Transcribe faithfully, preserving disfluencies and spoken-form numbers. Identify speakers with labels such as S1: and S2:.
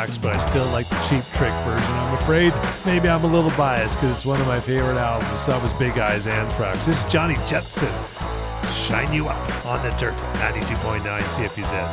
S1: Anthrax, but I still like the Cheap Trick version. I'm afraid maybe I'm a little biased because it's one of my favorite albums. So was Big Eyes Anthrax. This is Johnny Jetson. Shine You Up on the Dirt, ninety-two point nine C F U Z.